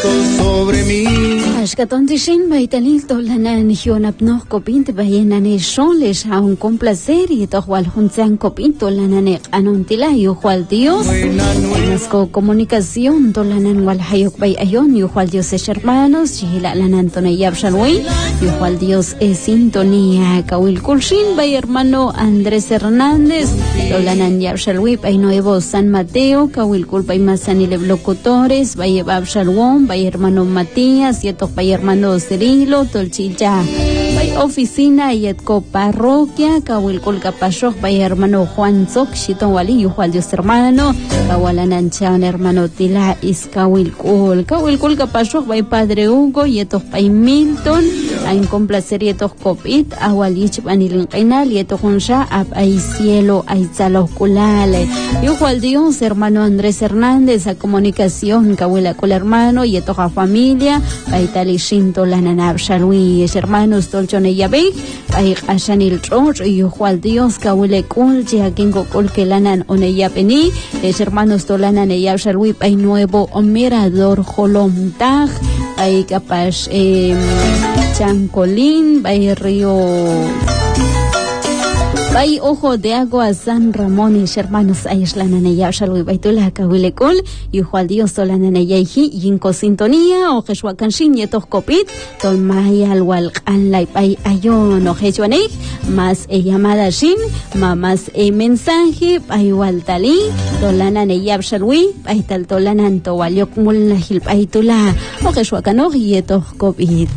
sobre mí. Ashkaton tishin baitalil tolanan hionapno copint bayenane sholes a un complacer y tohual hunzan copint tolanan anontila yuhual Dios. Nasco comunicación tolanan wal hayok bay ayon yuhual Dios es hermanos jila lanan tonayab shalwi yuhual Dios es sintonía kawil kulshin bay hermano Andrés Hernández tolanan yab shalwi bay Nuevo San Mateo kawil kul bay masanile locutores bay yab shalwon bay hermano Matías y bay hermano Cirilo Tolchicha bay oficina y etco parroquia kawil kul kapashok bay hermano Juan Zok shiton wali yuhual Dios hermano kawalanan chan hermano Tila iskawil kul kapashok bay Padre Hugo y etos bay Milton en complacer y etos copit awalich banilin qainal y etos hunsha ab ay cielo ay tzalo kulale yuhual Dios hermano Andrés Hernández a comunicación kawila kul hermano y etos a familia bay talishinto lananab shalwi hermanos tolchone yabe bay ashanil troch y yuhual Dios kawile kul ya kingo kul que lanan oneyapeni hermanos tolanan eyab shalwi bay Nuevo Mirador Jolomtaj bay capaz Chancolín bay Río bay Ojo de Agua San Ramón y hermanos aishlanan eyab shalwi bay tula kawile kul yuhual Dios tolanan eyayhi yinko sintonía o jeshwakanshin yetos kopit tolmayal wal qanlay bay ayon o jeshwanik más llamada shin más mensaje bay waltali tolanan eyab shalwi bay tal tolanan towaliok mulnahil bay tula o jeshwakanoj yetos kopit